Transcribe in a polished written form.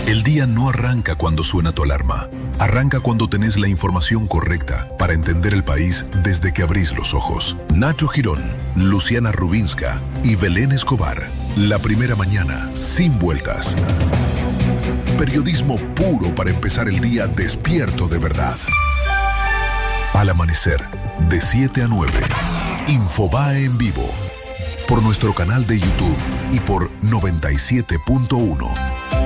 El día no arranca cuando suena tu alarma. Arranca cuando tenés la información correcta para entender el país desde que abrís los ojos. Nacho Girón, Luciana Rubinska y Belén Escobar. La primera mañana, sin vueltas. Periodismo puro para empezar el día despierto de verdad. Al amanecer, de 7 a 9. Infobae en vivo. Por nuestro canal de YouTube y por 97.1.